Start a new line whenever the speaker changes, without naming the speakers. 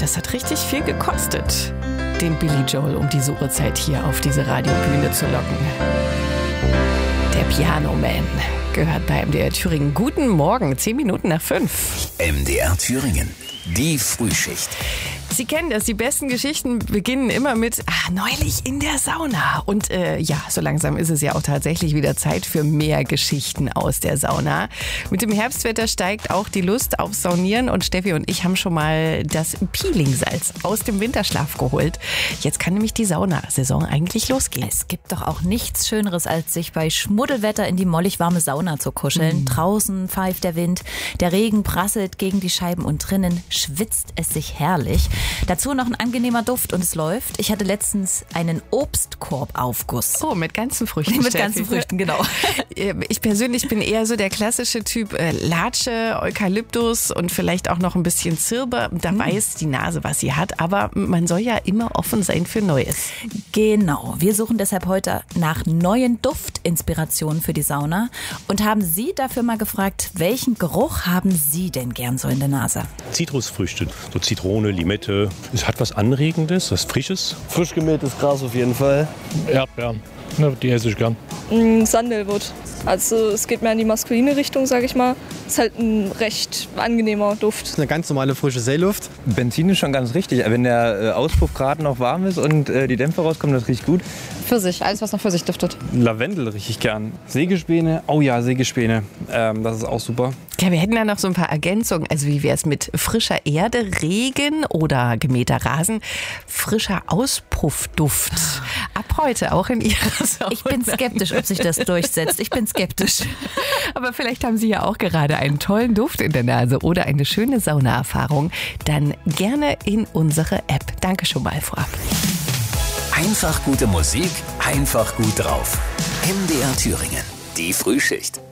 das hat richtig viel gekostet, den Billy Joel um diese Uhrzeit hier auf diese Radiobühne zu locken. Der Piano Man gehört bei MDR Thüringen. Guten Morgen, 10 Minuten nach 5.
MDR Thüringen, die Frühschicht.
Sie kennen das, die besten Geschichten beginnen immer mit neulich in der Sauna. Und so langsam ist es ja auch tatsächlich wieder Zeit für mehr Geschichten aus der Sauna. Mit dem Herbstwetter steigt auch die Lust auf Saunieren und Steffi und ich haben schon mal das Peelingsalz aus dem Winterschlaf geholt. Jetzt kann nämlich die Saunasaison eigentlich losgehen.
Es gibt doch auch nichts Schöneres, als sich bei Schmuddelwetter in die mollig warme Sauna zu kuscheln. Draußen pfeift der Wind, der Regen prasselt gegen die Scheiben und drinnen schwitzt es sich herrlich. Dazu noch ein angenehmer Duft und es läuft. Ich hatte letztens einen Obstkorbaufguss.
Oh, mit ganzen Früchten.
Mit ganzen Früchten, genau.
Ich persönlich bin eher so der klassische Typ Latsche, Eukalyptus und vielleicht auch noch ein bisschen Zirbe. Da weiß die Nase, was sie hat. Aber man soll ja immer offen sein für Neues.
Genau. Wir suchen deshalb heute nach neuen Duftinspirationen für die Sauna und haben Sie dafür mal gefragt, welchen Geruch haben Sie denn gern so in der Nase?
Zitrusfrüchte, so Zitrone, Limette. Es hat was Anregendes, was Frisches.
Frisch gemähtes Gras auf jeden Fall.
Erdbeeren, die esse ich gern.
Sandelwood. Also es geht mehr in die maskuline Richtung, sage ich mal. Ist halt ein recht angenehmer Duft.
Das ist eine ganz normale frische Seeluft.
Benzin ist schon ganz richtig. Wenn der Auspuff gerade noch warm ist und die Dämpfe rauskommen, das riecht gut.
Pfirsich, alles was nach Pfirsich duftet.
Lavendel rieche ich gern. Sägespäne, oh ja, Sägespäne. Das ist auch super.
Ja, wir hätten da noch so ein paar Ergänzungen. Also wie wäre es mit frischer Erde, Regen oder gemähter Rasen? Frischer Auspuffduft. Ab heute auch in Ihrer Sauna.
Ich bin skeptisch, ob sich das durchsetzt. Ich bin skeptisch.
Aber vielleicht haben Sie ja auch gerade einen tollen Duft in der Nase oder eine schöne Saunaerfahrung. Dann gerne in unsere App. Danke schon mal vorab.
Einfach gute Musik, einfach gut drauf. MDR Thüringen, die Frühschicht.